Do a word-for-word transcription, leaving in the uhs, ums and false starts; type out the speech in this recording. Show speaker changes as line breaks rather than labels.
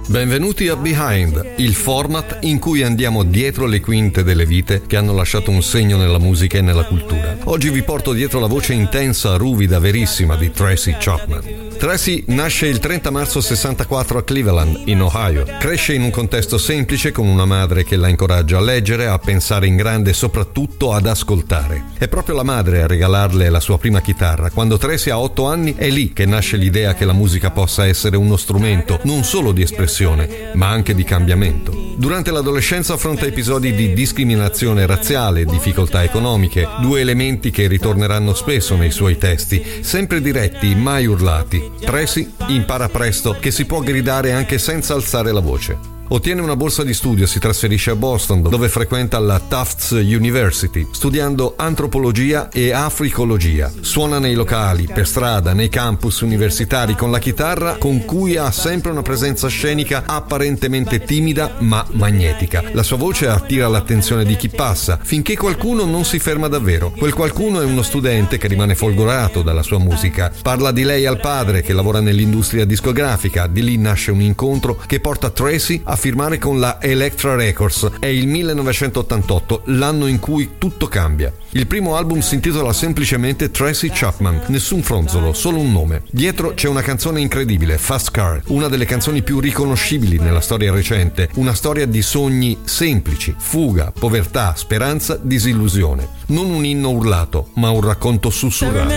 Benvenuti a Behind, il format in cui andiamo dietro le quinte delle vite che hanno lasciato un segno nella musica e nella cultura. Oggi vi porto dietro la voce intensa, ruvida, verissima di Tracy Chapman. Tracy nasce il trenta marzo sessantaquattro a Cleveland, in Ohio. Cresce in un contesto semplice con una madre che la incoraggia a leggere, a pensare in grande e soprattutto ad ascoltare. È proprio la madre a regalarle la sua prima chitarra. Quando Tracy ha otto anni è lì che nasce l'idea che la musica possa essere uno strumento non solo di espressione, ma anche di cambiamento. Durante l'adolescenza affronta episodi di discriminazione razziale, difficoltà economiche, due elementi che ritorneranno spesso nei suoi testi, sempre diretti, mai urlati. Tracy impara presto che si può gridare anche senza alzare la voce. Ottiene una borsa di studio, si trasferisce a Boston, dove frequenta la Tufts University, studiando antropologia e africologia. Suona nei locali, per strada, nei campus universitari con la chitarra, con cui ha sempre una presenza scenica apparentemente timida ma magnetica. La sua voce attira l'attenzione di chi passa, finché qualcuno non si ferma davvero. Quel qualcuno è uno studente che rimane folgorato dalla sua musica. Parla di lei al padre, che lavora nell'industria discografica. Di lì nasce un incontro che porta Tracy a firmare con la Elektra Records. È il millenovecentottantotto, l'anno in cui tutto cambia. Il primo album si intitola semplicemente Tracy Chapman, nessun fronzolo, solo un nome. Dietro c'è una canzone incredibile, Fast Car, una delle canzoni più riconoscibili nella storia recente, una storia di sogni semplici, fuga, povertà, speranza, disillusione. Non un inno urlato, ma un racconto sussurrato.